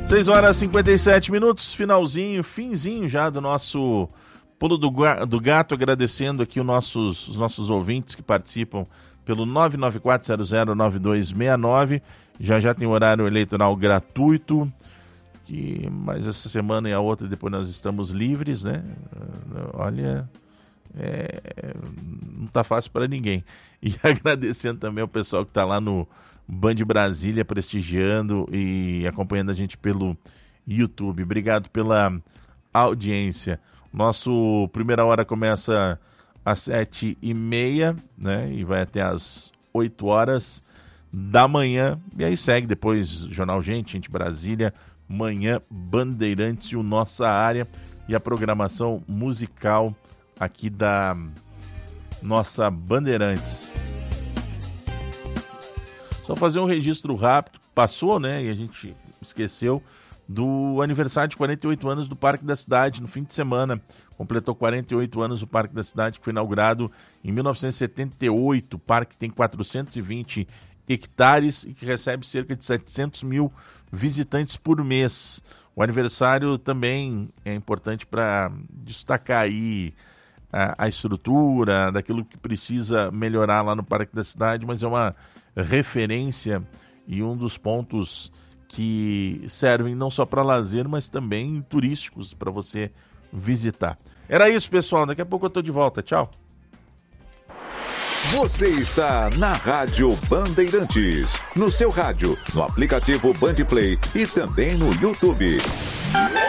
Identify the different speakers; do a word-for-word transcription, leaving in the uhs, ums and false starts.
Speaker 1: seis horas e cinquenta e sete minutos, finalzinho, finzinho já do nosso Pulo do, do Gato, agradecendo aqui os nossos, os nossos ouvintes que participam pelo nove nove quatro zero zero nove dois seis nove. Já já tem horário eleitoral gratuito, que, mas essa semana e a outra depois nós estamos livres, né? Olha, é, não tá fácil para ninguém. E agradecendo também ao pessoal que está lá no Band Brasília, prestigiando e acompanhando a gente pelo YouTube. Obrigado pela audiência. Nosso primeira hora começa às sete e meia, né? E vai até às oito horas da manhã. E aí segue depois Jornal Gente, Gente Brasília, Manhã Bandeirantes e o Nossa Área. E a programação musical aqui da nossa Bandeirantes. Só fazer um registro rápido, passou, né, e a gente esqueceu, do aniversário de quarenta e oito anos do Parque da Cidade, no fim de semana. Completou quarenta e oito anos o Parque da Cidade, que foi inaugurado em mil novecentos e setenta e oito. O parque tem quatrocentos e vinte hectares e que recebe cerca de setecentos mil visitantes por mês. O aniversário também é importante para destacar aí a, a estrutura, daquilo que precisa melhorar lá no Parque da Cidade, mas é uma referência e um dos pontos que servem não só para lazer, mas também turísticos para você visitar. Era isso, pessoal. Daqui a pouco eu tô de volta. Tchau.
Speaker 2: Você está na Rádio Bandeirantes, no seu rádio, no aplicativo Band Play e também no YouTube.